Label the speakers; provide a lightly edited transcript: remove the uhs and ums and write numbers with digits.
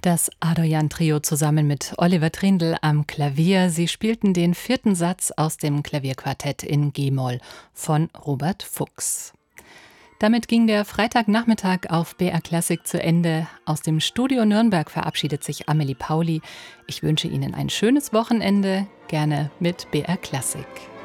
Speaker 1: Das Adoyan-Trio zusammen mit Oliver Trindl am Klavier. Sie spielten den 4. Satz aus dem Klavierquartett in G-Moll von Robert Fuchs. Damit ging der Freitagnachmittag auf BR Klassik zu Ende. Aus dem Studio Nürnberg verabschiedet sich Amelie Pauli. Ich wünsche Ihnen ein schönes Wochenende, gerne mit BR Klassik.